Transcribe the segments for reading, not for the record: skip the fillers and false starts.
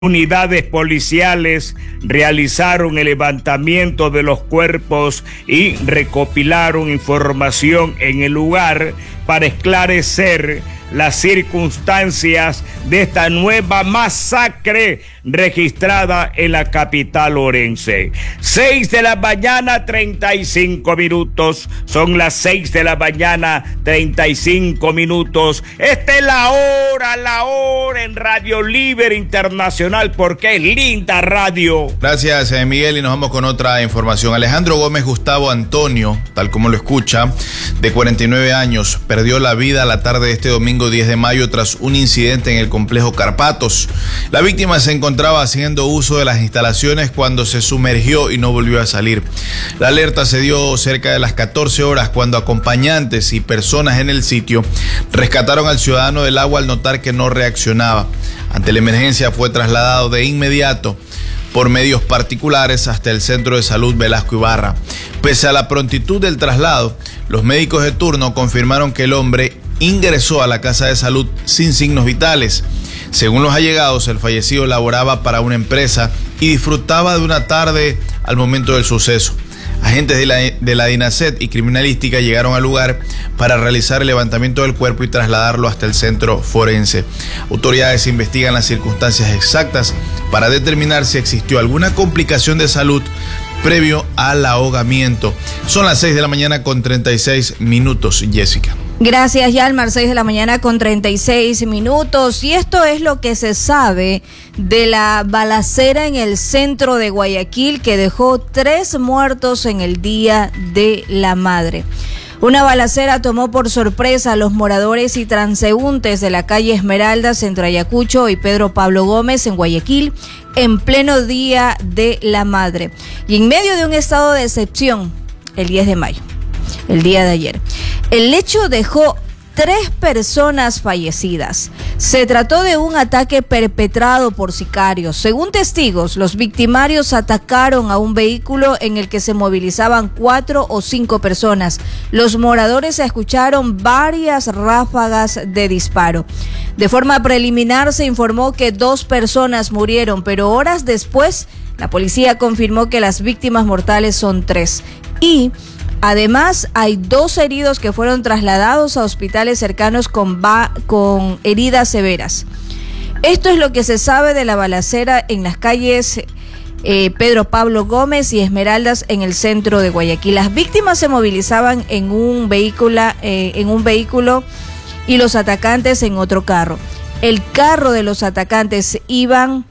Unidades policiales realizaron el levantamiento de los cuerpos y recopilaron información en el lugar para esclarecer las circunstancias de esta nueva masacre registrada en la capital orense. 6 de la mañana, 35 minutos. Son las 6 de la mañana, 35 minutos. Esta es la hora en Radio Libre Internacional, porque es linda radio. Gracias, Miguel, y nos vamos con otra información. Alejandro Gómez Gustavo Antonio, tal como lo escucha, de 49 años, perdió la vida la tarde de este domingo 10 de mayo tras un incidente en el complejo Carpatos. La víctima se encontraba haciendo uso de las instalaciones cuando se sumergió y no volvió a salir. La alerta se dio cerca de las 14 horas cuando acompañantes y personas en el sitio rescataron al ciudadano del agua al notar que no reaccionaba. Ante la emergencia fue trasladado de inmediato por medios particulares hasta el Centro de Salud Velasco Ibarra. Pese a la prontitud del traslado, los médicos de turno confirmaron que el hombre ingresó a la casa de salud sin signos vitales. Según los allegados, el fallecido laboraba para una empresa y disfrutaba de una tarde al momento del suceso. Agentes de la DINASET y criminalística llegaron al lugar para realizar el levantamiento del cuerpo y trasladarlo hasta el centro forense. Autoridades investigan las circunstancias exactas para determinar si existió alguna complicación de salud previo al ahogamiento. Son las 6 de la mañana con 36 minutos, Jessica. Gracias, Yalmar. 6 de la mañana con 36 minutos. Y esto es lo que se sabe de la balacera en el centro de Guayaquil que dejó 3 muertos en el Día de la Madre. Una balacera tomó por sorpresa a los moradores y transeúntes de la calle Esmeraldas entre Ayacucho y Pedro Pablo Gómez en Guayaquil en pleno Día de la Madre. Y en medio de un estado de excepción, el 10 de mayo, el día de ayer. El hecho dejó 3 personas fallecidas. Se trató de un ataque perpetrado por sicarios. Según testigos, los victimarios atacaron a un vehículo en el que se movilizaban 4 o 5 personas. Los moradores escucharon varias ráfagas de disparo. De forma preliminar se informó que 2 personas murieron, pero horas después la policía confirmó que las víctimas mortales son 3. Y además, hay 2 heridos que fueron trasladados a hospitales cercanos con heridas severas. Esto es lo que se sabe de la balacera en las calles Pedro Pablo Gómez y Esmeraldas en el centro de Guayaquil. Las víctimas se movilizaban en un vehículo y los atacantes en otro carro. En el carro de los atacantes iban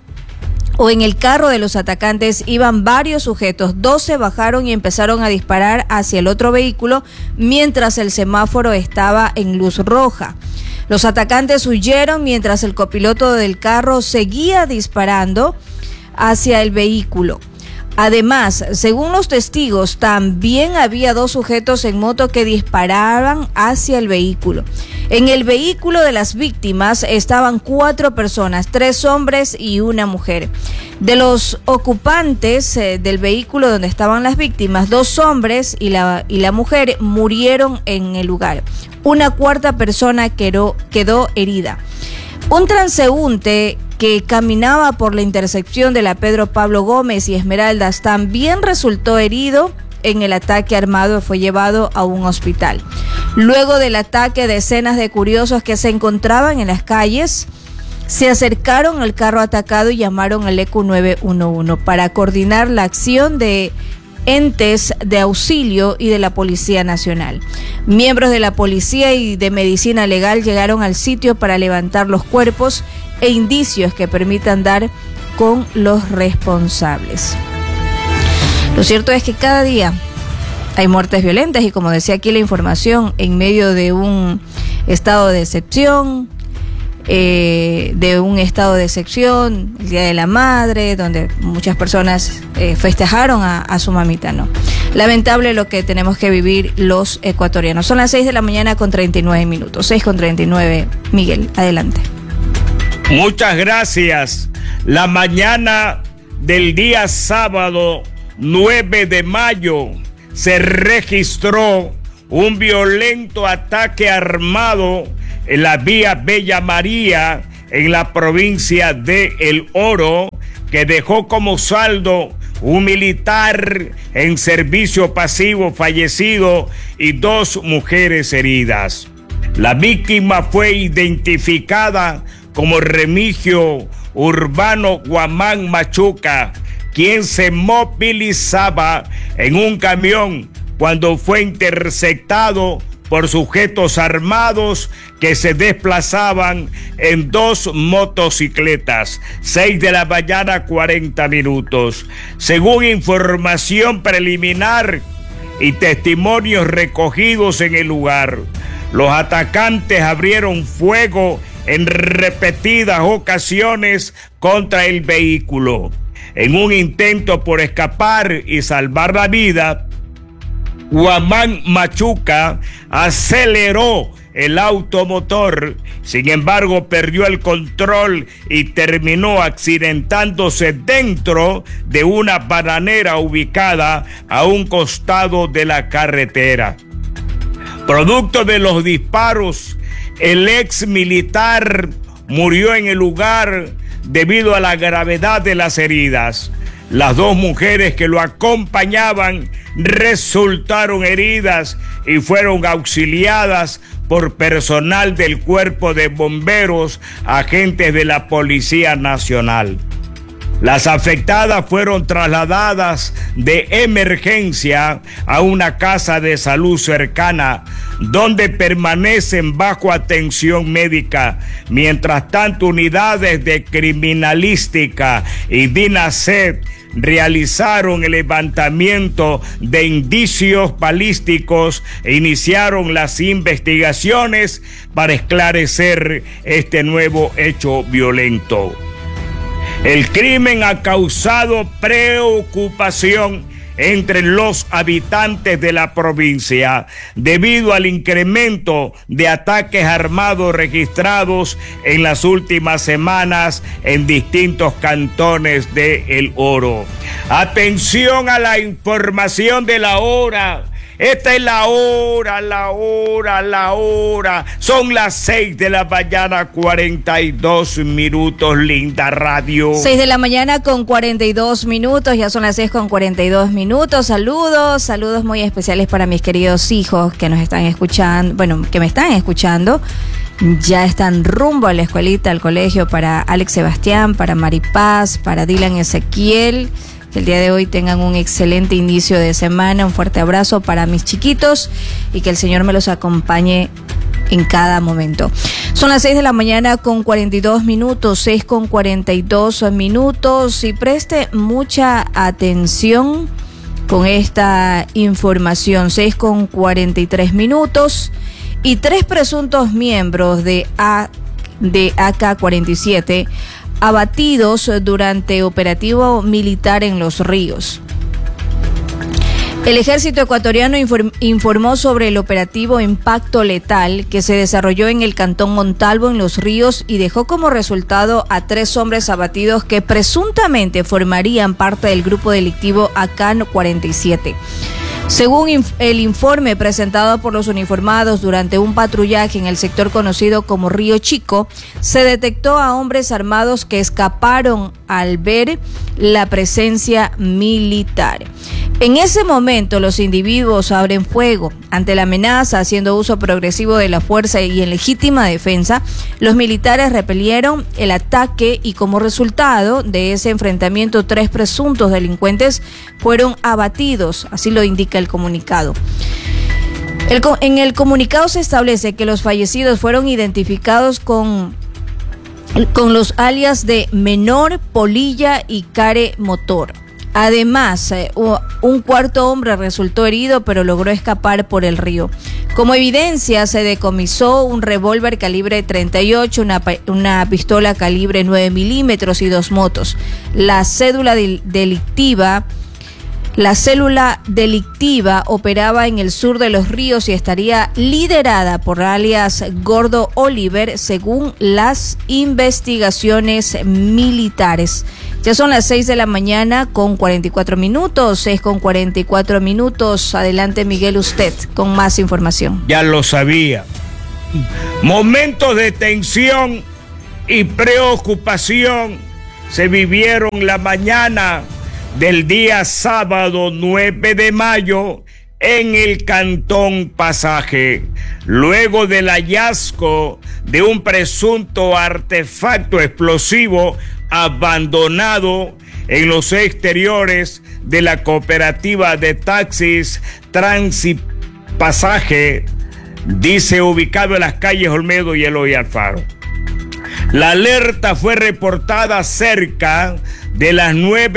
varios sujetos. 2 se bajaron y empezaron a disparar hacia el otro vehículo mientras el semáforo estaba en luz roja. Los atacantes huyeron mientras el copiloto del carro seguía disparando hacia el vehículo. Además, según los testigos, también había 2 sujetos en moto que disparaban hacia el vehículo. En el vehículo de las víctimas estaban 4 personas, 3 hombres y una mujer. De los ocupantes del vehículo donde estaban las víctimas, 2 hombres y la mujer murieron en el lugar. Una 4ª persona quedó herida. Un transeúnte que caminaba por la intersección de la Pedro Pablo Gómez y Esmeraldas también resultó herido en el ataque armado y fue llevado a un hospital. Luego del ataque, decenas de curiosos que se encontraban en las calles se acercaron al carro atacado y llamaron al ECU 911 para coordinar la acción de entes de auxilio y de la Policía Nacional. Miembros de la policía y de medicina legal llegaron al sitio para levantar los cuerpos e indicios que permitan dar con los responsables. Lo cierto es que cada día hay muertes violentas y, como decía aquí la información, en medio de un estado de excepción, el Día de la Madre, donde muchas personas festejaron a su mamita, ¿no? Lamentable lo que tenemos que vivir los ecuatorianos. Son las 6 de la mañana con 39 minutos. 6 con 39. Miguel, adelante. Muchas gracias. La mañana del día sábado 9 de mayo se registró un violento ataque armado en la vía Bella María en la provincia de El Oro, que dejó como saldo un militar en servicio pasivo fallecido y 2 mujeres heridas. La víctima fue identificada como Remigio Urbano Guamán Machuca, quien se movilizaba en un camión cuando fue interceptado por sujetos armados que se desplazaban en 2 motocicletas. 6 de la mañana, 40 minutos. Según información preliminar y testimonios recogidos en el lugar, los atacantes abrieron fuego en repetidas ocasiones contra el vehículo. En un intento por escapar y salvar la vida, Guamán Machuca aceleró el automotor, sin embargo perdió el control y terminó accidentándose dentro de una bananera ubicada a un costado de la carretera. Producto de los disparos, el ex militar murió en el lugar debido a la gravedad de las heridas. Las 2 mujeres que lo acompañaban resultaron heridas y fueron auxiliadas por personal del Cuerpo de Bomberos, agentes de la Policía Nacional. Las afectadas fueron trasladadas de emergencia a una casa de salud cercana, donde permanecen bajo atención médica. Mientras tanto, unidades de criminalística y DINASET realizaron el levantamiento de indicios balísticos e iniciaron las investigaciones para esclarecer este nuevo hecho violento. El crimen ha causado preocupación entre los habitantes de la provincia debido al incremento de ataques armados registrados en las últimas semanas en distintos cantones de El Oro. Atención a la información de la hora. Esta es la hora. Son las 6 de la mañana, 42 minutos, linda radio. 6 de la mañana con 42 minutos, ya son las 6 con 42 minutos. Saludos muy especiales para mis queridos hijos que nos están escuchando, que me están escuchando. Ya están rumbo a la escuelita, al colegio, para Alex Sebastián, para Maripaz, para Dylan Ezequiel. Que el día de hoy tengan un excelente inicio de semana. Un fuerte abrazo para mis chiquitos y que el Señor me los acompañe en cada momento. Son las 6 de la mañana con 42 minutos, 6 con 42 minutos. Y preste mucha atención con esta información. 6 con 43 minutos. Y 3 presuntos miembros de AK-47 abatidos durante operativo militar en Los Ríos. El ejército ecuatoriano informó sobre el operativo Impacto Letal que se desarrolló en el cantón Montalvo, en Los Ríos, y dejó como resultado a 3 hombres abatidos que presuntamente formarían parte del grupo delictivo AK-47. Según el informe presentado por los uniformados durante un patrullaje en el sector conocido como Río Chico, se detectó a hombres armados que escaparon al ver la presencia militar. En ese momento, los individuos abren fuego. Ante la amenaza, haciendo uso progresivo de la fuerza y en legítima defensa, los militares repelieron el ataque y como resultado de ese enfrentamiento, 3 presuntos delincuentes fueron abatidos, así lo indica el comunicado. En el comunicado se establece que los fallecidos fueron identificados con los alias de Menor, Polilla y Care Motor. Además, un cuarto hombre resultó herido, pero logró escapar por el río. Como evidencia, se decomisó un revólver calibre 38, una pistola calibre 9 milímetros y 2 motos. La célula delictiva operaba en el sur de Los Ríos y estaría liderada por alias Gordo Oliver, según las investigaciones militares. Ya son las 6 de la mañana con 44 minutos, 6 con 44 minutos. Adelante, Miguel, usted con más información. Ya lo sabía. Momentos de tensión y preocupación se vivieron la mañana del día sábado 9 de mayo en el Cantón Pasaje, luego del hallazgo de un presunto artefacto explosivo abandonado en los exteriores de la cooperativa de taxis Transipasaje, dice, ubicado en las calles Olmedo y Eloy Alfaro. La alerta fue reportada cerca de las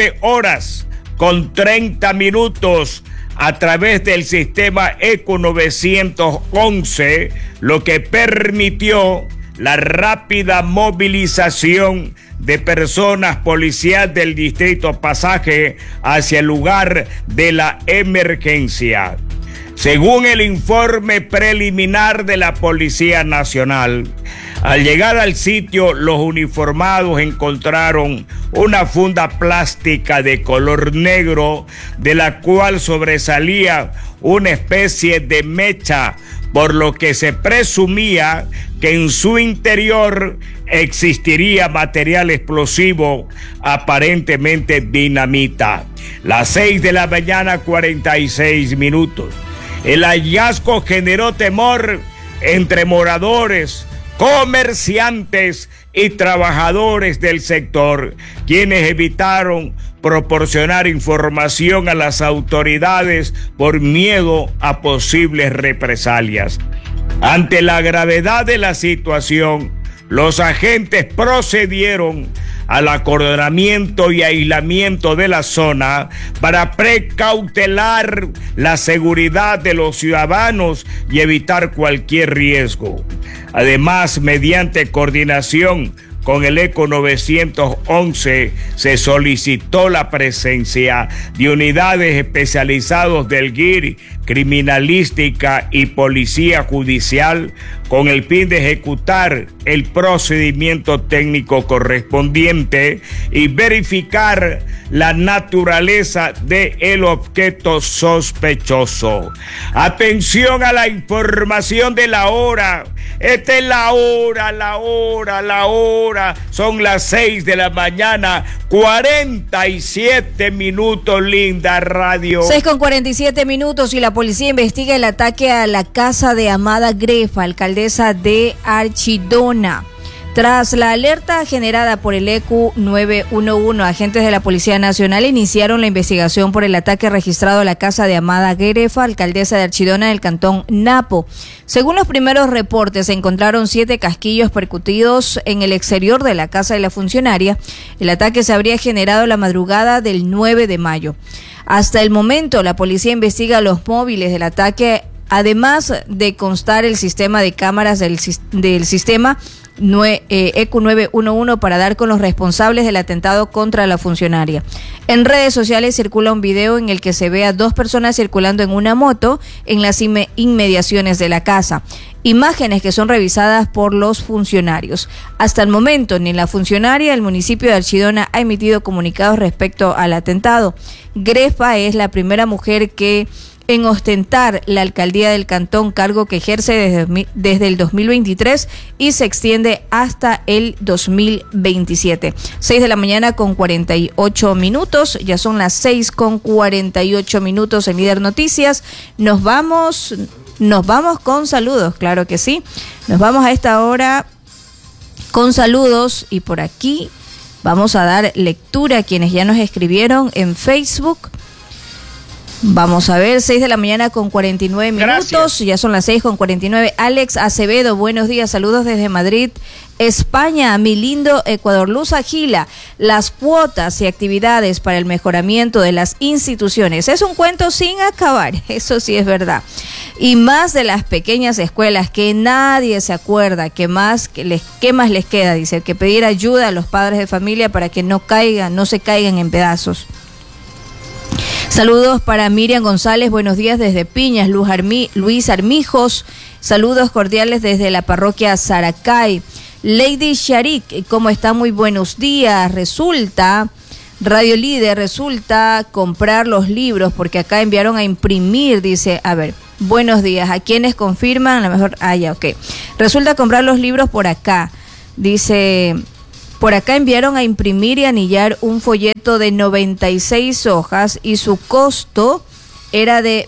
9:30 a través del sistema ECO 911, lo que permitió la rápida movilización de personas policiales del distrito Pasaje hacia el lugar de la emergencia. Según el informe preliminar de la Policía Nacional, al llegar al sitio, los uniformados encontraron una funda plástica de color negro, de la cual sobresalía una especie de mecha, por lo que se presumía que en su interior existiría material explosivo, aparentemente dinamita. Las 6:46 a.m. El hallazgo generó temor entre moradores, comerciantes y trabajadores del sector, quienes evitaron proporcionar información a las autoridades por miedo a posibles represalias. Ante la gravedad de la situación, los agentes procedieron al acordonamiento y aislamiento de la zona para precautelar la seguridad de los ciudadanos y evitar cualquier riesgo. Además, mediante coordinación con el ECO 911, se solicitó la presencia de unidades especializadas del GIR, criminalística y policía judicial, con el fin de ejecutar el procedimiento técnico correspondiente y verificar la naturaleza del objeto sospechoso. Atención a la información de la hora. Esta es la hora. Son las 6 de la mañana, 47 minutos, linda radio. 6:47 y la policía investiga el ataque a la casa de Amada Grefa, alcaldesa de Archidona. Tras la alerta generada por el ECU 911, agentes de la Policía Nacional iniciaron la investigación por el ataque registrado a la casa de Amada Grefa, alcaldesa de Archidona del cantón Napo. Según los primeros reportes, se encontraron 7 casquillos percutidos en el exterior de la casa de la funcionaria. El ataque se habría generado la madrugada del 9 de mayo. Hasta el momento, la policía investiga los móviles del ataque, además de constar el sistema de cámaras del sistema ECU 911 para dar con los responsables del atentado contra la funcionaria. En redes sociales circula un video en el que se ve a 2 personas circulando en una moto en las inmediaciones de la casa. Imágenes que son revisadas por los funcionarios. Hasta el momento, ni la funcionaria del municipio de Archidona ha emitido comunicados respecto al atentado. Grefa es la primera mujer que en ostentar la alcaldía del cantón, cargo que ejerce desde el 2023 y se extiende hasta el 2027. 6:48 a.m, ya son las 6:48 en Líder Noticias. Nos vamos con saludos, claro que sí. Nos vamos a esta hora con saludos y por aquí vamos a dar lectura a quienes ya nos escribieron en Facebook. Vamos a ver, 6:49 a.m. Gracias. Ya son las 6:49. Alex Acevedo, buenos días, saludos desde Madrid, España, mi lindo Ecuador. Luz Agila, las cuotas y actividades para el mejoramiento de las instituciones. Es un cuento sin acabar, eso sí es verdad. Y más de las pequeñas escuelas que nadie se acuerda, ¿qué más les queda? Dice, que pedir ayuda a los padres de familia para que no se caigan en pedazos. Saludos para Miriam González, buenos días desde Piñas. Luis Armijos, saludos cordiales desde la parroquia Saracay. Lady Sharik, ¿cómo está? Muy buenos días. Radio Líder, resulta comprar los libros porque acá enviaron a imprimir, dice, a ver, buenos días, ¿a quienes confirman? A lo mejor, ya, ok. Resulta comprar los libros por acá. Dice, por acá enviaron a imprimir y anillar un folleto de 96 hojas y su costo era de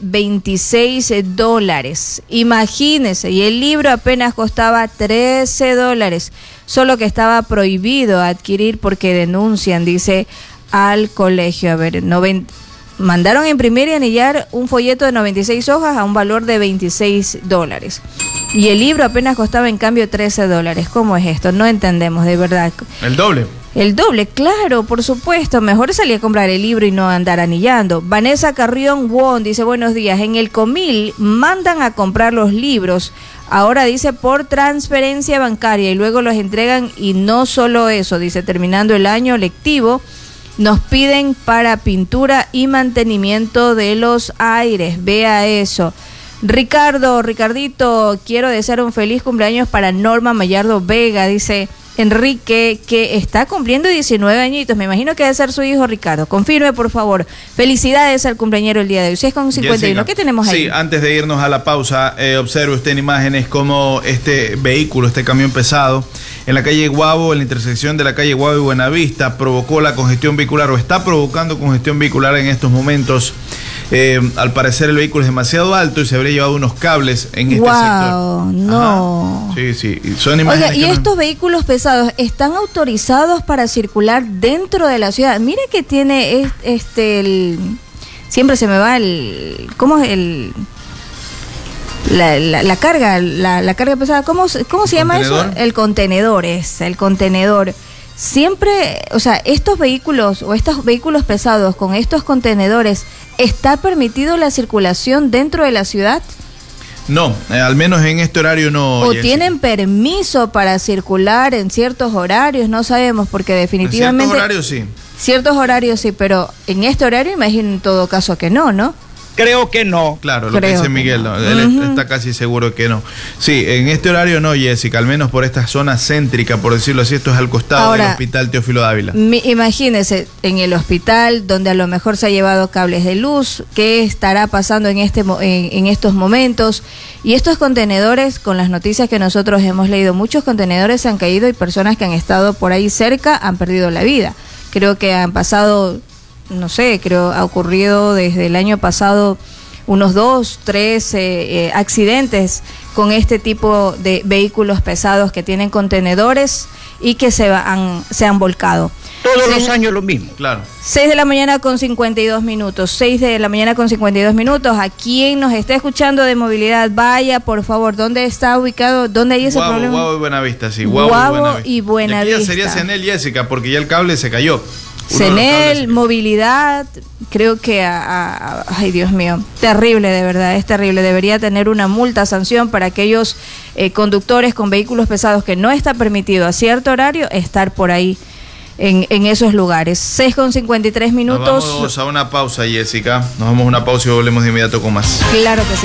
$26. Imagínense, y el libro apenas costaba $13, solo que estaba prohibido adquirir porque denuncian, dice, al colegio. A ver, mandaron a imprimir y anillar un folleto de 96 hojas a un valor de $26. Y el libro apenas costaba en cambio $13. ¿Cómo es esto? No entendemos, de verdad. El doble. El doble, claro, por supuesto. Mejor salir a comprar el libro y no andar anillando. Vanessa Carrión Won dice, buenos días. En el Comil mandan a comprar los libros. Ahora dice por transferencia bancaria y luego los entregan. Y no solo eso, dice, terminando el año lectivo, nos piden para pintura y mantenimiento de los aires. Vea eso. Ricardito, quiero desear un feliz cumpleaños para Norma Mayardo Vega, dice Enrique, que está cumpliendo 19 añitos. Me imagino que debe ser su hijo Ricardo. Confirme, por favor. Felicidades al cumpleañero el día de hoy. 6:51. Jessica, ¿qué tenemos ahí? Sí, antes de irnos a la pausa, observe usted en imágenes cómo este vehículo, este camión pesado, en la calle Guavo, en la intersección de la calle Guavo y Buenavista, provocó la congestión vehicular o está provocando congestión vehicular en estos momentos. Al parecer el vehículo es demasiado alto y se habría llevado unos cables en este sector. No. Ajá. Sí, son imágenes. Oiga, ¿y estos vehículos pesados están autorizados para circular dentro de la ciudad? Mire que tiene siempre se me va ¿cómo es la carga, la carga pesada? ¿Cómo se llama eso? El contenedor. Siempre, o sea, estos vehículos pesados con estos contenedores, ¿está permitido la circulación dentro de la ciudad? No, al menos en este horario no. ¿O tienen permiso para circular en ciertos horarios? No sabemos, porque definitivamente... En ciertos horarios sí. Ciertos horarios sí, pero en este horario imagino en todo caso que no. Creo que no. Claro, lo que dice Miguel, no, él está casi seguro que no. Sí, en este horario no, Jessica, al menos por esta zona céntrica, por decirlo así, esto es al costado del Hospital Teófilo Dávila. Imagínese, en el hospital, donde a lo mejor se ha llevado cables de luz, ¿qué estará pasando en estos momentos? Y estos contenedores, con las noticias que nosotros hemos leído, muchos contenedores se han caído y personas que han estado por ahí cerca han perdido la vida. Creo que han pasado... No sé, creo ha ocurrido desde el año pasado unos 2, 3 accidentes con este tipo de vehículos pesados que tienen contenedores y que se han volcado. Todos los años lo mismo. Claro. 6 de la mañana con 52 minutos. 6 de la mañana con 52 minutos. A quien nos está escuchando de movilidad, vaya, por favor, ¿dónde está ubicado? ¿Dónde hay ese problema? Guavo y Buenavista, sí. Guavo y Buenavista. Ya sería Cenel, Jessica, porque ya el cable se cayó. Cenel, movilidad, creo que, ay Dios mío, terrible, de verdad, es terrible. Debería tener una multa, sanción para aquellos conductores con vehículos pesados que no está permitido a cierto horario estar por ahí en esos lugares. 6:53 minutos. Nos vamos a una pausa, Jessica. Nos vamos a una pausa y volvemos de inmediato con más. Claro que sí.